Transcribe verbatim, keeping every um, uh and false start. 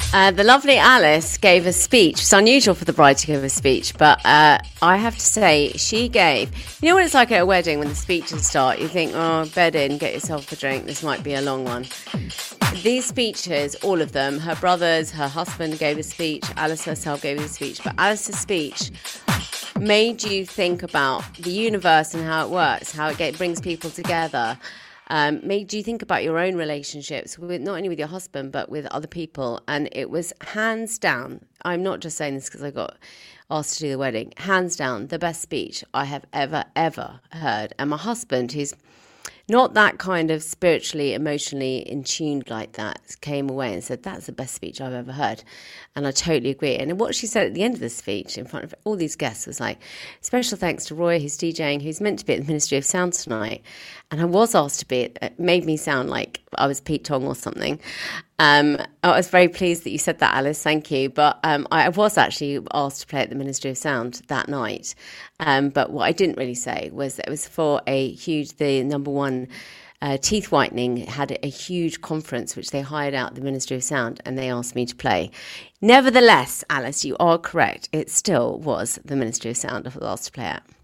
Uh, the lovely Alice gave a speech. It's unusual for the bride to give a speech, but uh, I have to say she gave... You know what it's like at a wedding when the speeches start? You think, oh, bed in, get yourself a drink. This might be a long one. These speeches, all of them, her brothers, her husband gave a speech, Alice herself gave a speech, but Alice's speech made you think about the universe and how it works, how it get, brings people together. Um, made you think about your own relationships, with not only with your husband, but with other people. And it was hands down, I'm not just saying this because I got asked to do the wedding, hands down, the best speech I have ever, ever heard. And my husband, who's not that kind of spiritually, emotionally in tune like that, came away and said, that's the best speech I've ever heard. And I totally agree. And what she said at the end of the speech in front of all these guests was like, special thanks to Roy, who's DJing, who's meant to be at the Ministry of Sound tonight. And I was asked to be, it made me sound like I was Pete Tong or something. Um, I was very pleased that you said that, Alice. Thank you. But um, I was actually asked to play at the Ministry of Sound that night. Um, but what I didn't really say was that it was for a huge, the number one uh, teeth whitening had a huge conference which they hired out the Ministry of Sound, and they asked me to play. Nevertheless, Alice, you are correct. It still was the Ministry of Sound I was asked to play at.